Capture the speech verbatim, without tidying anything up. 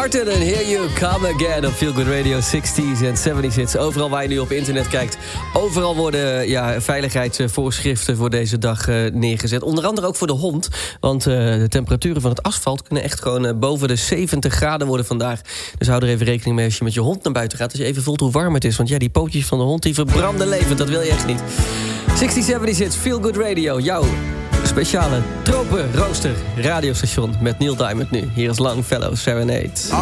Martin en Here You Come Again op Feel Good Radio zestig's en zeventig's hits. Overal waar je nu op internet kijkt, overal worden ja, veiligheidsvoorschriften voor deze dag uh, neergezet. Onder andere ook voor de hond, want uh, de temperaturen van het asfalt kunnen echt gewoon uh, boven de zeventig graden worden vandaag. Dus hou er even rekening mee als je met je hond naar buiten gaat, als je even voelt hoe warm het is. Want ja, die pootjes van de hond die verbranden levend, dat wil je echt niet. zestig's, zeventig's hits, Feel Good Radio, jouw speciale tropen rooster radiostation met Neil Diamond nu. Hier is Longfellow Serenade.